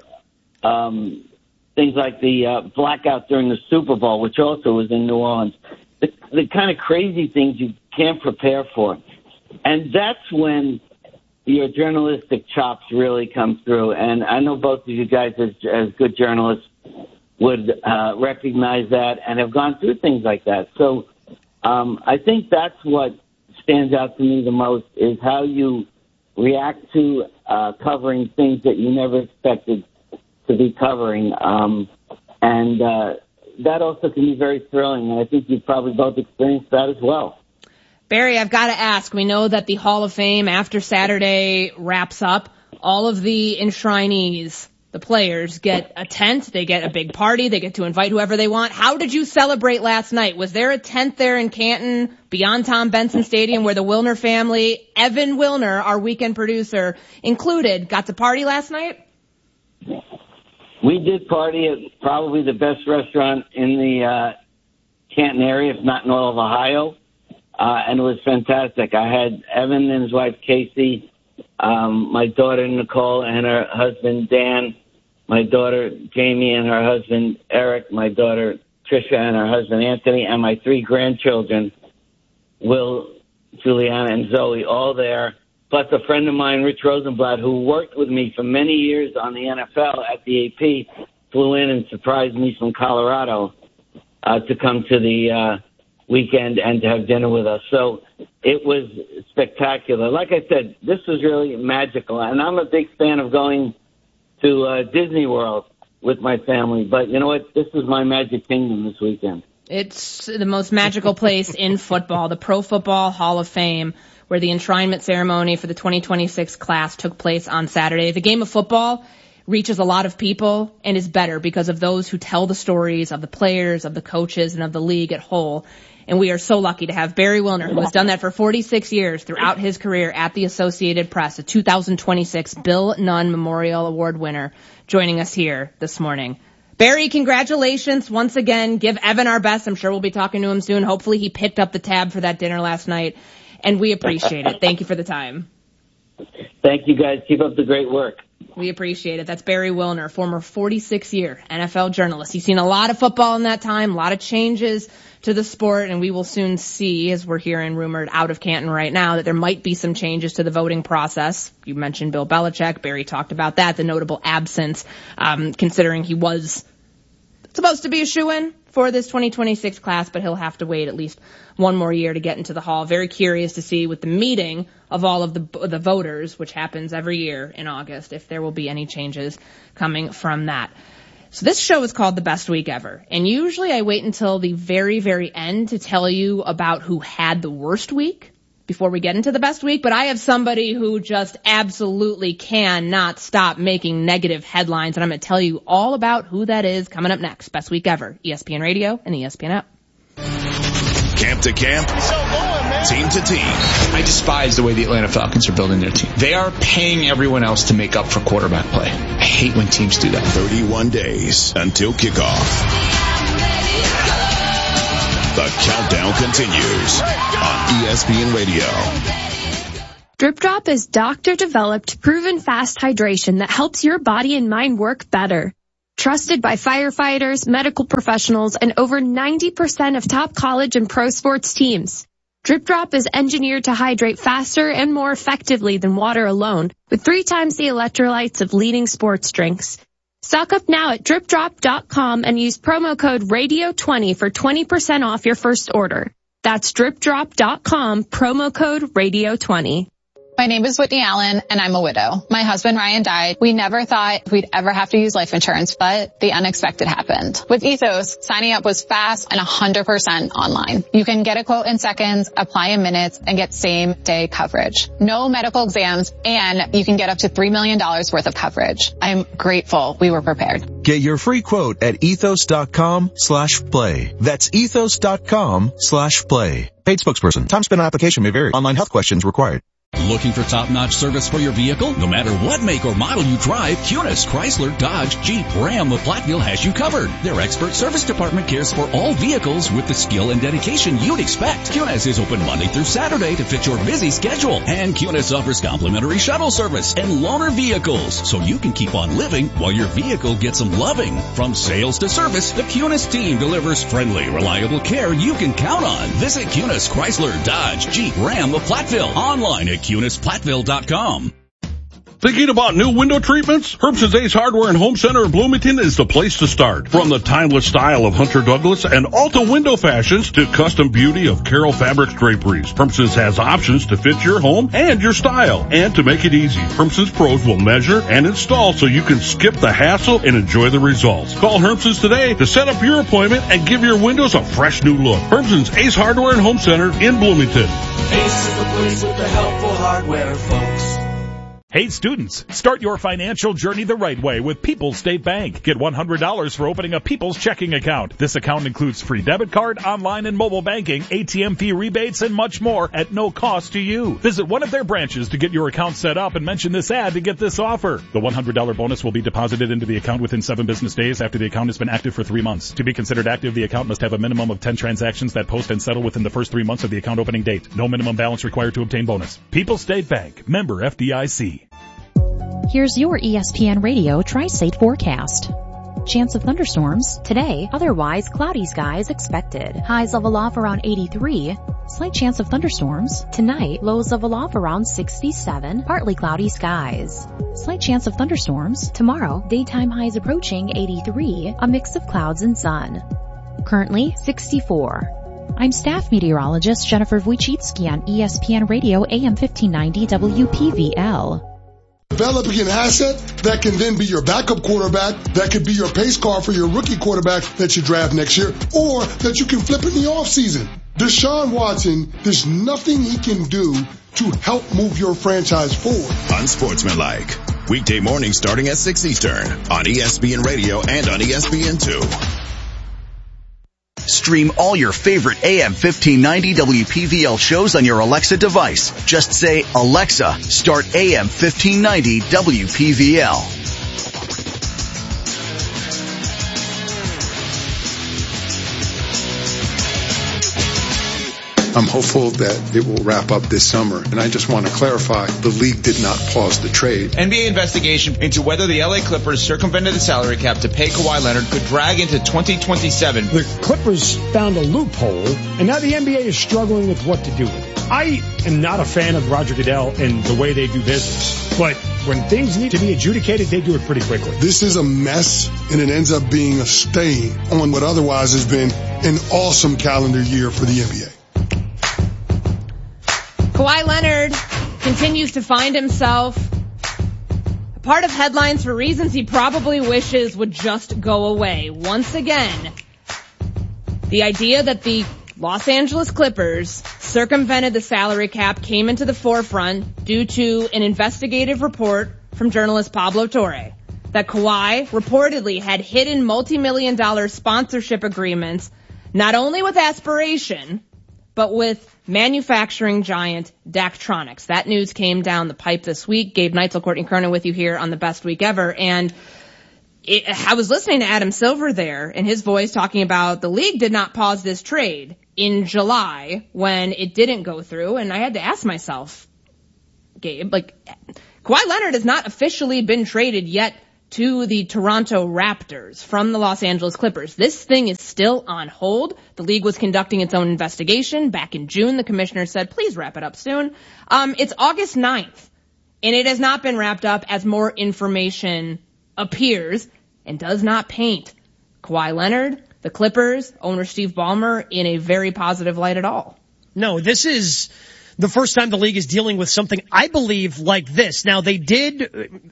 things like the blackout during the Super Bowl, which also was in New Orleans. The kind of crazy things you can't prepare for. And that's when your journalistic chops really come through. And I know both of you guys as good journalists would recognize that and have gone through things like that. So I think that's what stands out to me the most, is how you react to covering things that you never expected to be covering. And that also can be very thrilling. And I think you've probably both experienced that as well. Barry, I've got to ask, we know that the Hall of Fame after Saturday wraps up, all of the enshrinees, the players, get a tent, they get a big party, they get to invite whoever they want. How did you celebrate last night? Was there a tent there in Canton beyond Tom Benson Stadium where the Wilner family, Evan Wilner, our weekend producer, included, got to party last night? We did party at probably the best restaurant in the Canton area, if not in all of Ohio. And it was fantastic. I had Evan and his wife, Casey, my daughter, Nicole, and her husband, Dan, my daughter, Jamie, and her husband, Eric, my daughter, Trisha, and her husband, Anthony, and my 3 grandchildren, Will, Juliana, and Zoe, all there, plus a friend of mine, Rich Rosenblatt, who worked with me for many years on the NFL at the AP, flew in and surprised me from Colorado to come to the weekend and to have dinner with us. So it was spectacular. Like I said, this was really magical. And I'm a big fan of going to Disney World with my family. But you know what? This is my Magic Kingdom this weekend. It's the most magical place in football, the Pro Football Hall of Fame, where the enshrinement ceremony for the 2026 class took place on Saturday. The game of football reaches a lot of people and is better because of those who tell the stories of the players, of the coaches, and of the league at whole. And we are so lucky to have Barry Wilner, who has done that for 46 years throughout his career at the Associated Press, a 2026 Bill Nunn Memorial Award winner, joining us here this morning. Barry, congratulations once again. Give Evan our best. I'm sure we'll be talking to him soon. Hopefully he picked up the tab for that dinner last night, and we appreciate it. Thank you for the time. Thank you, guys. Keep up the great work. We appreciate it. That's Barry Wilner, former 46-year NFL journalist. He's seen a lot of football in that time, a lot of changes to the sport, and we will soon see, as we're hearing rumored out of Canton right now, that there might be some changes to the voting process. You mentioned Bill Belichick. Barry talked about that, the notable absence, considering he was supposed to be a shoo-in for this 2026 class, but he'll have to wait at least one more year to get into the hall. Very curious to see with the meeting of all of the voters, which happens every year in August, if there will be any changes coming from that. So this show is called The Best Week Ever, and usually I wait until the very, very end to tell you about who had the worst week before we get into the best week, but I have somebody who just absolutely cannot stop making negative headlines, and I'm going to tell you all about who that is coming up next. Best Week Ever, ESPN Radio and the ESPN app. Camp to camp, team to team. I despise the way the Atlanta Falcons are building their team. They are paying everyone else to make up for quarterback play. I hate when teams do that. 31 days until kickoff. The countdown continues on ESPN Radio. Drip Drop is doctor-developed, proven fast hydration that helps your body and mind work better. Trusted by firefighters, medical professionals, and over 90% of top college and pro sports teams. Drip Drop is engineered to hydrate faster and more effectively than water alone, with 3 times the electrolytes of leading sports drinks. Stock up now at dripdrop.com and use promo code RADIO20 for 20% off your first order. That's dripdrop.com, promo code RADIO20. My name is Whitney Allen, and I'm a widow. My husband, Ryan, died. We never thought we'd ever have to use life insurance, but the unexpected happened. With Ethos, signing up was fast and 100% online. You can get a quote in seconds, apply in minutes, and get same-day coverage. No medical exams, and you can get up to $3 million worth of coverage. I'm grateful we were prepared. Get your free quote at ethos.com/play. That's ethos.com/play. Paid spokesperson. Time spent on application may vary. Online health questions required. Looking for top-notch service for your vehicle? No matter what make or model you drive, Cunis, Chrysler, Dodge, Jeep, Ram of Platteville has you covered. Their expert service department cares for all vehicles with the skill and dedication you'd expect. Cunis is open Monday through Saturday to fit your busy schedule. And Cunis offers complimentary shuttle service and loaner vehicles, so you can keep on living while your vehicle gets some loving. From sales to service, the Cunis team delivers friendly, reliable care you can count on. Visit Cunis, Chrysler, Dodge, Jeep, Ram of Platteville online at CunisPlatteville.com. Thinking about new window treatments? Herbson's Ace Hardware and Home Center in Bloomington is the place to start. From the timeless style of Hunter Douglas and Alta window fashions to custom beauty of Carroll Fabrics draperies, Herbson's has options to fit your home and your style. And to make it easy, Herbson's pros will measure and install so you can skip the hassle and enjoy the results. Call Herbson's today to set up your appointment and give your windows a fresh new look. Herbson's Ace Hardware and Home Center in Bloomington. Ace is the place with the helpful hardware, folks. Hey students, start your financial journey the right way with People's State Bank. Get $100 for opening a People's checking account. This account includes free debit card, online and mobile banking, ATM fee rebates, and much more at no cost to you. Visit one of their branches to get your account set up and mention this ad to get this offer. The $100 bonus will be deposited into the account within 7 business days after the account has been active for 3 months. To be considered active, the account must have a minimum of 10 transactions that post and settle within the first 3 months of the account opening date. No minimum balance required to obtain bonus. People's State Bank, member FDIC. Here's your ESPN Radio Tri-State forecast. Chance of thunderstorms today, otherwise cloudy skies expected. Highs level off around 83. Slight chance of thunderstorms tonight, lows level off around 67. Partly cloudy skies. Slight chance of thunderstorms tomorrow, daytime highs approaching 83. A mix of clouds and sun. Currently 64. I'm staff meteorologist Jennifer Wojcicki on ESPN Radio AM 1590 WPVL. Developing an asset that can then be your backup quarterback, that could be your pace car for your rookie quarterback that you draft next year, or that you can flip in the offseason. Deshaun Watson, there's nothing he can do to help move your franchise forward. Unsportsmanlike. Weekday mornings starting at 6 Eastern on ESPN Radio and on ESPN2. Stream all your favorite AM 1590 WPVL shows on your Alexa device. Just say, Alexa, start AM 1590 WPVL. I'm hopeful that it will wrap up this summer. And I just want to clarify, the league did not pause the trade. NBA investigation into whether the LA Clippers circumvented the salary cap to pay Kawhi Leonard could drag into 2027. The Clippers found a loophole, and now the NBA is struggling with what to do with it. I am not a fan of Roger Goodell and the way they do business, but when things need to be adjudicated, they do it pretty quickly. This is a mess, and it ends up being a stain on what otherwise has been an awesome calendar year for the NBA. Kawhi Leonard continues to find himself a part of headlines for reasons he probably wishes would just go away. Once again, the idea that the Los Angeles Clippers circumvented the salary cap came into the forefront due to an investigative report from journalist Pablo Torre that Kawhi reportedly had hidden multi-million-dollar sponsorship agreements not only with Aspiration, but with manufacturing giant Daktronics. That news came down the pipe this week. Gabe Neitzel, Courtney Cronin with you here on the Best Week Ever. And I was listening to Adam Silver there and his voice talking about the league did not pause this trade in July when it didn't go through. And I had to ask myself, Gabe, Kawhi Leonard has not officially been traded yet to the Toronto Raptors from the Los Angeles Clippers. This thing is still on hold. The league was conducting its own investigation. Back in June, the commissioner said, please wrap it up soon. It's August 9th, and it has not been wrapped up as more information appears and does not paint Kawhi Leonard, the Clippers, owner Steve Ballmer in a very positive light at all. No, this is the first time the league is dealing with something, I believe, like this. Now, they did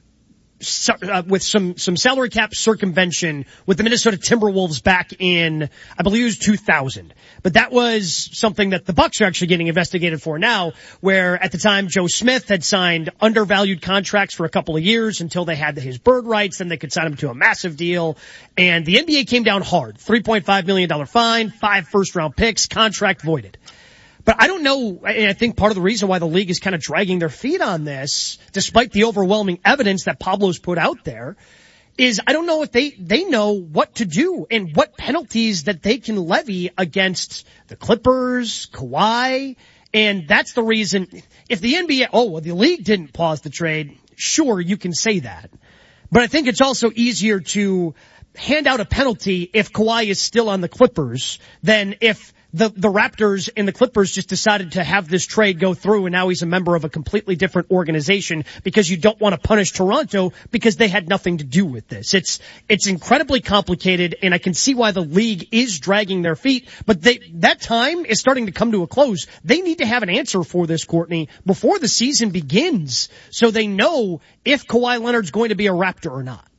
with some salary cap circumvention with the Minnesota Timberwolves back in, I believe it was 2000. But that was something that the Bucks are actually getting investigated for now, where at the time Joe Smith had signed undervalued contracts for a couple of years until they had his bird rights, then they could sign him to a massive deal. And the NBA came down hard. $3.5 million fine, 5 first-round picks, contract voided. But I don't know, and I think part of the reason why the league is kind of dragging their feet on this, despite the overwhelming evidence that Pablo's put out there, is I don't know if they know what to do and what penalties that they can levy against the Clippers, Kawhi, and that's the reason. If the NBA, the league didn't pause the trade, sure, you can say that. But I think it's also easier to hand out a penalty if Kawhi is still on the Clippers than if the Raptors and the Clippers just decided to have this trade go through and now he's a member of a completely different organization because you don't want to punish Toronto because they had nothing to do with this. It's incredibly complicated and I can see why the league is dragging their feet, but that time is starting to come to a close. They need to have an answer for this, Courtney, before the season begins so they know if Kawhi Leonard's going to be a Raptor or not.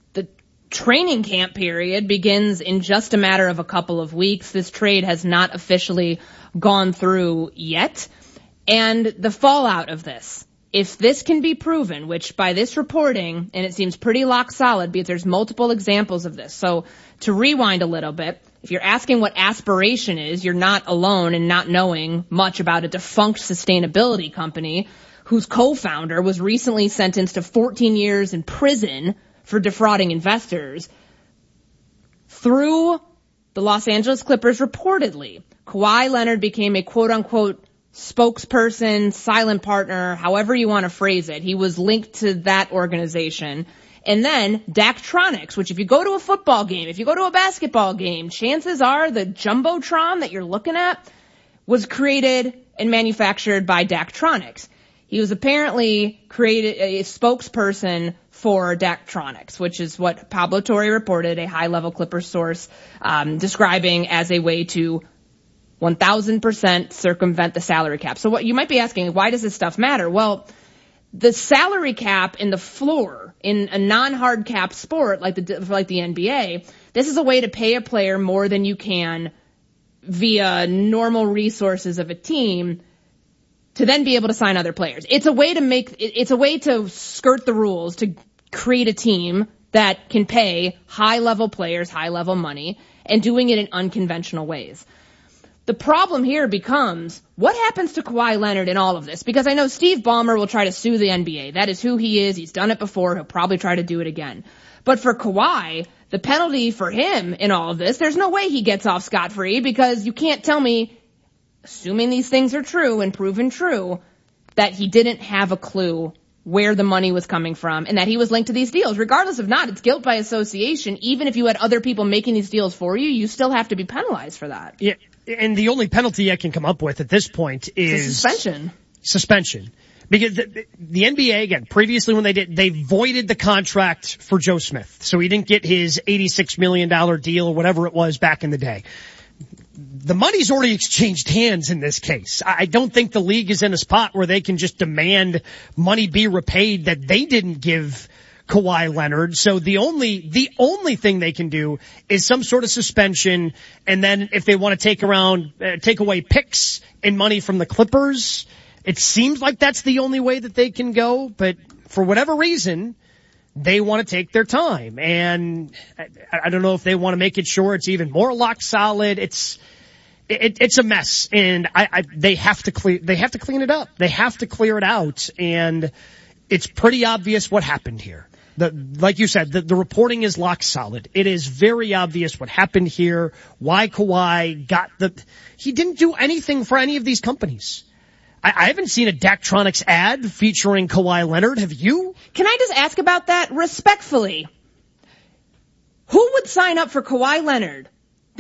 Training camp period begins in just a matter of a couple of weeks. This trade has not officially gone through yet. And the fallout of this, if this can be proven, which by this reporting, and it seems pretty lock solid because there's multiple examples of this. So to rewind a little bit, if you're asking what aspiration is, you're not alone in not knowing much about a defunct sustainability company whose co-founder was recently sentenced to 14 years in prison for defrauding investors. Through the Los Angeles Clippers, reportedly, Kawhi Leonard became a quote-unquote spokesperson, silent partner, however you want to phrase it. He was linked to that organization. And then Daktronics, which if you go to a football game, if you go to a basketball game, chances are the Jumbotron that you're looking at was created and manufactured by Daktronics. He was apparently created a spokesperson for Daktronics, which is what Pablo Torre reported, a high-level Clippers source, describing as a way to 1,000% circumvent the salary cap. So what you might be asking, why does this stuff matter? Well, the salary cap and the floor in a non-hard cap sport like the NBA, this is a way to pay a player more than you can via normal resources of a team to then be able to sign other players. It's a way to skirt the rules, to create a team that can pay high-level players high-level money and doing it in unconventional ways. The problem here becomes, what happens to Kawhi Leonard in all of this? Because I know Steve Ballmer will try to sue the NBA. That is who he is. He's done it before. He'll probably try to do it again. But for Kawhi, the penalty for him in all of this, there's no way he gets off scot-free because you can't tell me, assuming these things are true and proven true, that he didn't have a clue where the money was coming from and that he was linked to these deals. Regardless of not, it's guilt by association. Even if you had other people making these deals for you, you still have to be penalized for that. Yeah, and the only penalty I can come up with at this point is suspension. Because the NBA, again, previously when they voided the contract for Joe Smith. So he didn't get his $86 million deal or whatever it was back in the day. The money's already exchanged hands in this case. I don't think the league is in a spot where they can just demand money be repaid that they didn't give Kawhi Leonard. So the only thing they can do is some sort of suspension. And then if they want to take away picks and money from the Clippers, it seems like that's the only way that they can go. But for whatever reason, they want to take their time. And I don't know if they want to make it sure it's even more lock solid. It's a mess, and they have to clean it up. They have to clear it out, and it's pretty obvious what happened here. Like you said, the reporting is lock solid. It is very obvious what happened here, why Kawhi he didn't do anything for any of these companies. I haven't seen a Daktronics ad featuring Kawhi Leonard. Have you? Can I just ask about that respectfully? Who would sign up for Kawhi Leonard